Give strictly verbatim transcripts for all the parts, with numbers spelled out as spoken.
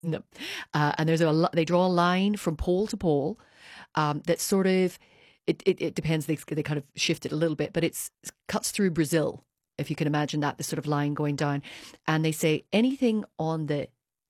No. Uh, and there's a lo- they draw a line from pole to pole um, that sort of it, it, it depends. They they kind of shift it a little bit, but it's it cuts through Brazil, if you can imagine that, the sort of line going down. And they say anything on the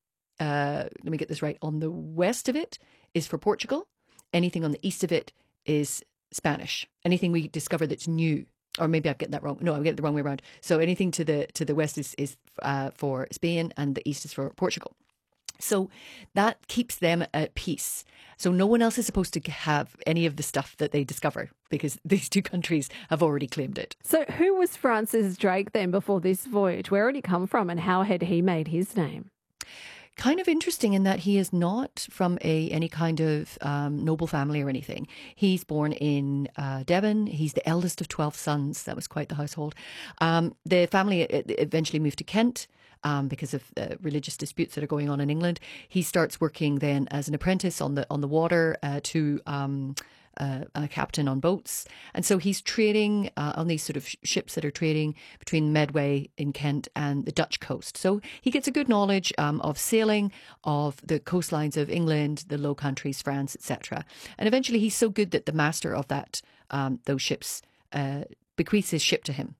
uh, let me get this right, on the west of it is for Portugal. Anything on the east of it is Spanish. Anything we discover that's new, or maybe I'm getting that wrong. No, I'm getting it the wrong way around. So anything to the to the west is is uh, for Spain, and the east is for Portugal. So that keeps them at peace. So no one else is supposed to have any of the stuff that they discover, because these two countries have already claimed it. So who was Francis Drake then before this voyage? Where had he come from and how had he made his name? Kind of interesting in that he is not from a any kind of um, noble family or anything. He's born in uh, Devon. He's the eldest of twelve sons. That was quite the household. Um, the family eventually moved to Kent um, because of uh, religious disputes that are going on in England. He starts working then as an apprentice on the on the water uh, to um, uh, a captain on boats. And so he's trading uh, on these sort of sh- ships that are trading between Medway in Kent and the Dutch coast. So he gets a good knowledge um, of sailing, of the coastlines of England, the Low Countries, France, et cetera. And eventually he's so good that the master of that um, those ships uh, bequeaths his ship to him.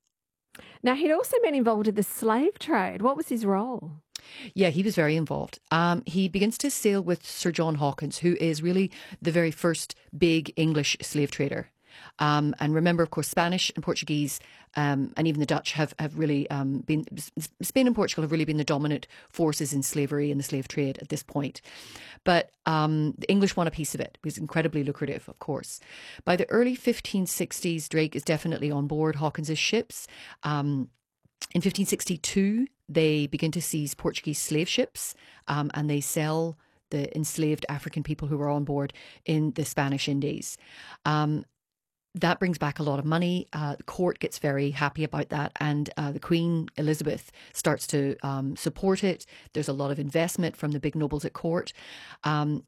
Now, he'd also been involved in the slave trade. What was his role? Yeah, he was very involved. Um, he begins to sail with Sir John Hawkins, who is really the very first big English slave trader. Um, and remember, of course, Spanish and Portuguese um, and even the Dutch have, have really um, been, Spain and Portugal have really been the dominant forces in slavery and the slave trade at this point. But um, the English want a piece of it. It was incredibly lucrative, of course. By the early fifteen sixties, Drake is definitely on board Hawkins's ships. Um, in fifteen sixty-two, they begin to seize Portuguese slave ships um, and they sell the enslaved African people who were on board in the Spanish Indies. Um, that brings back a lot of money. Uh, the court gets very happy about that, and uh, the Queen Elizabeth starts to um, support it. There's a lot of investment from the big nobles at court. Um,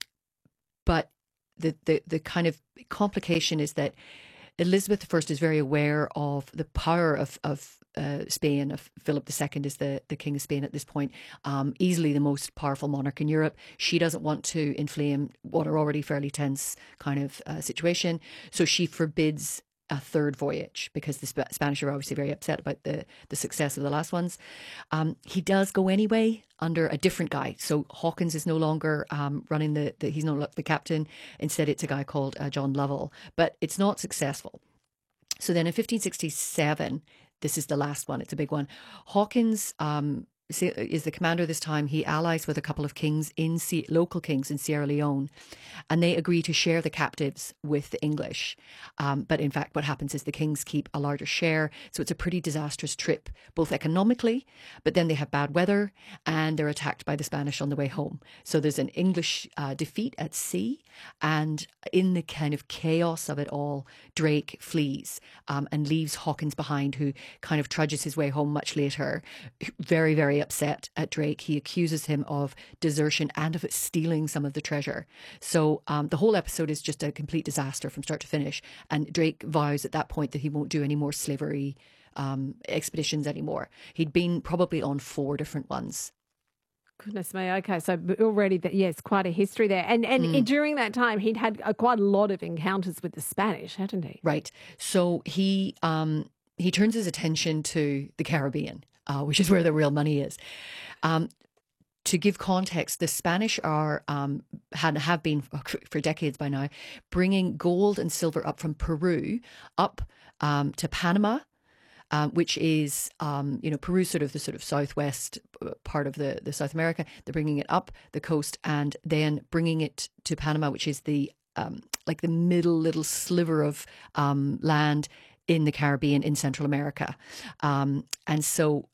but the, the, the kind of complication is that Elizabeth the First is very aware of the power of, of uh, Spain, of Philip the Second is the, the King of Spain at this point, um, easily the most powerful monarch in Europe. She doesn't want to inflame what are already fairly tense kind of uh, situation. So she forbids a third voyage because the Sp- Spanish are obviously very upset about the, the success of the last ones. Um, he does go anyway under a different guy. So Hawkins is no longer um, running the, the, he's no the captain. Instead, it's a guy called uh, John Lovell, but it's not successful. So then in fifteen sixty-seven, this is the last one. It's a big one. Hawkins um, is the commander this time. He allies with a couple of kings in C- local kings in Sierra Leone, and they agree to share the captives with the English. Um, but in fact, what happens is the kings keep a larger share. So it's a pretty disastrous trip, both economically, but then they have bad weather and they're attacked by the Spanish on the way home. So there's an English uh, defeat at sea, and in the kind of chaos of it all, Drake flees um, and leaves Hawkins behind, who kind of trudges his way home much later, very, very upset at Drake. He accuses him of desertion and of stealing some of the treasure. So um, the whole episode is just a complete disaster from start to finish. And Drake vows at that point that he won't do any more slavery um, expeditions anymore. He'd been probably on four different ones. Goodness me. Okay, so already, that yes, quite a history there. And and Mm. during that time, he'd had a, quite a lot of encounters with the Spanish, hadn't he? Right. So he um, he turns his attention to the Caribbean, uh, which is where the real money is. Um, to give context, the Spanish are um, had have been for decades by now bringing gold and silver up from Peru up um, to Panama. Um, which is, um, you know, Peru's sort of the sort of southwest part of the, the South America. They're bringing it up the coast and then bringing it to Panama, which is the um, like the middle little sliver of um, land in the Caribbean in Central America. Um, and so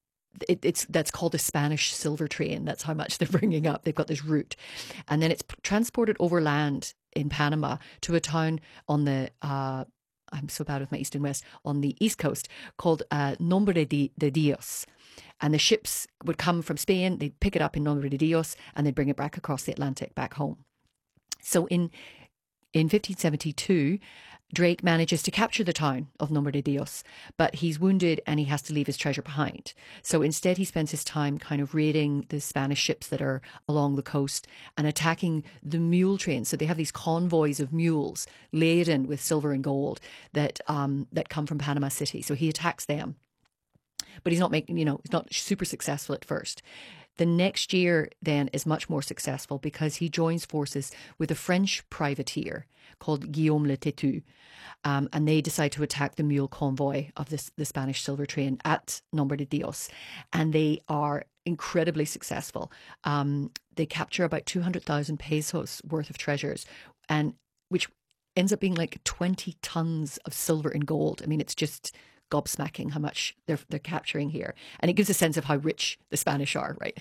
it, it's that's called the Spanish silver train. That's how much they're bringing up. They've got this route. And then it's transported overland in Panama to a town on the uh, I'm so bad with my east and west, on the east coast called uh, Nombre de, de Dios. And the ships would come from Spain, they'd pick it up in Nombre de Dios, and they'd bring it back across the Atlantic back home. So in in fifteen seventy-two, Drake manages to capture the town of Nombre de Dios, but he's wounded and he has to leave his treasure behind. So instead, he spends his time kind of raiding the Spanish ships that are along the coast and attacking the mule trains. So they have these convoys of mules laden with silver and gold that um, that come from Panama City. So he attacks them, but he's not making, you know, he's not super successful at first. The next year then is much more successful because he joins forces with a French privateer called Guillaume Le Tétu, um, and they decide to attack the mule convoy of this, the Spanish silver train at Nombre de Dios, and they are incredibly successful. Um, they capture about two hundred thousand pesos worth of treasures, and which ends up being like twenty tons of silver and gold. I mean, it's just gobsmacking how much they're they're capturing here, and it gives a sense of how rich the Spanish are, right?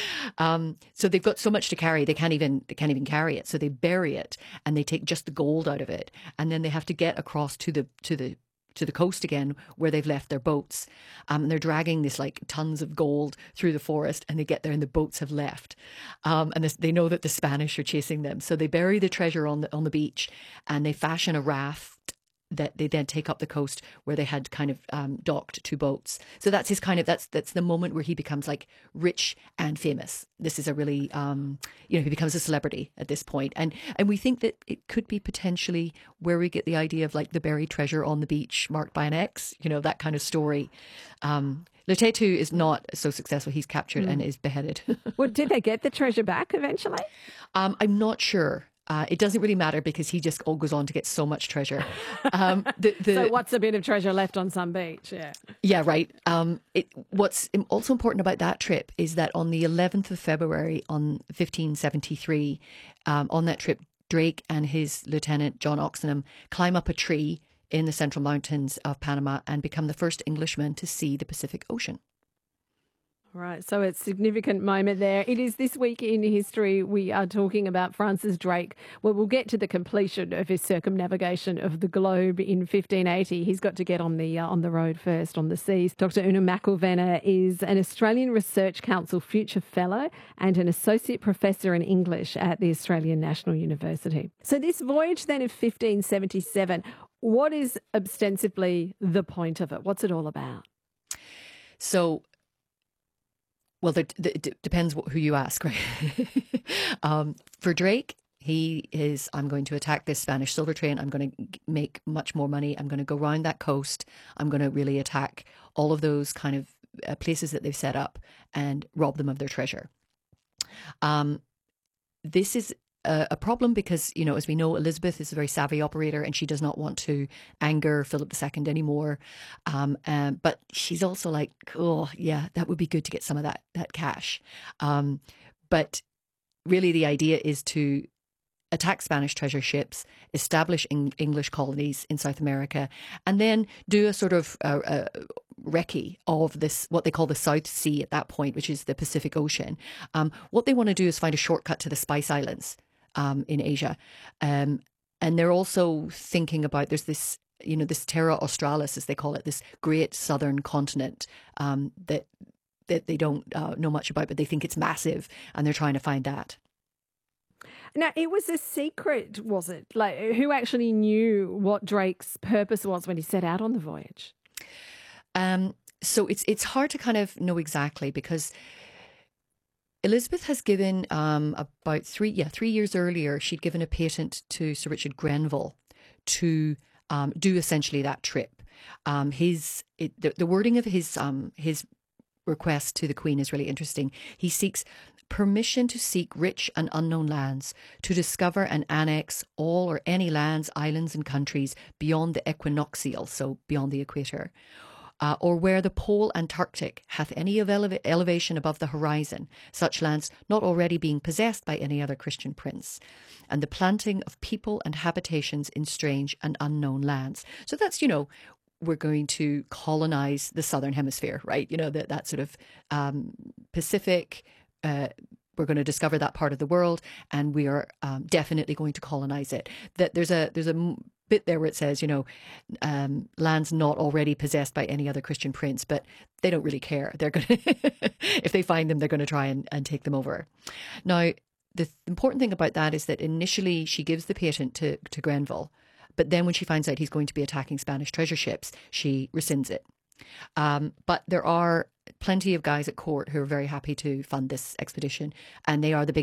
um, so they've got so much to carry, they can't even they can't even carry it. So they bury it and they take just the gold out of it, and then they have to get across to the to the to the coast again where they've left their boats. Um, and they're dragging this like tons of gold through the forest, and they get there and the boats have left. Um, and this, they know that the Spanish are chasing them, so they bury the treasure on the on the beach, and they fashion a raft that they then take up the coast where they had kind of um, docked two boats. So that's his kind of, that's that's the moment where he becomes like rich and famous. This is a really, um, you know, he becomes a celebrity at this point. And and we think that it could be potentially where we get the idea of like the buried treasure on the beach marked by an X, you know, that kind of story. Um, Le Tétu is not so successful. He's captured mm. and is beheaded. Well, did they get the treasure back eventually? Um, I'm not sure. Uh, it doesn't really matter because he just all goes on to get so much treasure. Um, the, the, so what's a bit of treasure left on some beach? Yeah, yeah, right. Um, it, what's also important about that trip is that on the eleventh of February on fifteen seventy-three, um, on that trip, Drake and his lieutenant John Oxenham climb up a tree in the central mountains of Panama and become the first Englishmen to see the Pacific Ocean. Right, so it's a significant moment there. It is This Week in History. We are talking about Francis Drake. Well, we'll get to the completion of his circumnavigation of the globe in fifteen eighty. He's got to get on the uh, on the road first, on the seas. Doctor Una McIlvenna is an Australian Research Council Future Fellow and an Associate Professor in English at the Australian National University. So this voyage then of fifteen seventy-seven, what is ostensibly the point of it? What's it all about? So... Well, it depends who you ask, right? um, for Drake, he is, I'm going to attack this Spanish silver train. I'm going to make much more money. I'm going to go around that coast. I'm going to really attack all of those kind of uh, places that they've set up and rob them of their treasure. Um, this is a, a problem because, you know, as we know, Elizabeth is a very savvy operator and she does not want to anger Philip the Second anymore. Um, um, but she's also like, oh, yeah, that would be good to get some of that, that cash. Um, but really the idea is to attack Spanish treasure ships, establish in English colonies in South America, and then do a sort of uh, uh, recce of this, what they call the South Sea at that point, which is the Pacific Ocean. Um, what they want to do is find a shortcut to the Spice Islands um, in Asia. Um, and they're also thinking about, there's this, you know, this Terra Australis, as they call it, this great southern continent um, that, that they don't uh, know much about, but they think it's massive, and they're trying to find that. Now, it was a secret, was it? Like, who actually knew what Drake's purpose was when he set out on the voyage? Um, so it's it's hard to kind of know exactly, because Elizabeth has given um, about three yeah three years earlier, she'd given a patent to Sir Richard Grenville to um, do essentially that trip. Um, his it, the, the wording of his um, his request to the Queen is really interesting. He seeks permission to seek rich and unknown lands, to discover and annex all or any lands, islands and countries beyond the equinoxial, so beyond the equator, uh, or where the pole Antarctic hath any of eleva- elevation above the horizon, such lands not already being possessed by any other Christian prince, and the planting of people and habitations in strange and unknown lands. So that's, you know, we're going to colonize the southern hemisphere, right? You know, that, that sort of um, Pacific, uh, we're going to discover that part of the world, and we are um, definitely going to colonize it. That there's a there's a bit there where it says, you know, um, lands not already possessed by any other Christian prince, but they don't really care. They're going to, if they find them, they're going to try and, and take them over. Now, the important thing about that is that initially she gives the patent to, to Grenville, but then when she finds out he's going to be attacking Spanish treasure ships, she rescinds it. Um, but there are plenty of guys at court who are very happy to fund this expedition, and they are the big